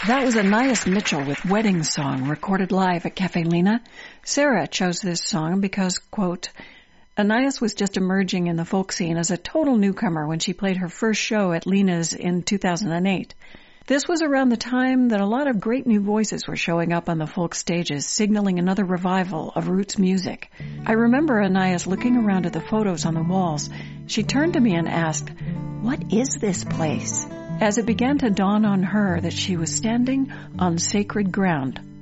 That was Anais Mitchell with Wedding Song, recorded live at Cafe Lena. Sarah chose this song because, quote, Anais was just emerging in the folk scene as a total newcomer when she played her first show at Lena's in 2008. This was around the time that a lot of great new voices were showing up on the folk stages, signaling another revival of roots music. I remember Anais looking around at the photos on the walls. She turned to me and asked, "What is this place?" As it began to dawn on her that she was standing on sacred ground.